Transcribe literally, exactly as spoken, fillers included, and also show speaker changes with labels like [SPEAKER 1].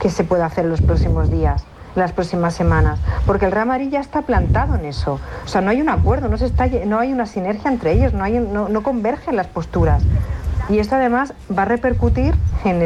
[SPEAKER 1] que se puede hacer en los próximos días, en las próximas semanas, porque el Real Madrid ya está plantado en eso. O sea, no hay un acuerdo, no, se está, no hay una sinergia entre ellos, no, hay, no, no convergen las posturas. Y esto además va a repercutir en el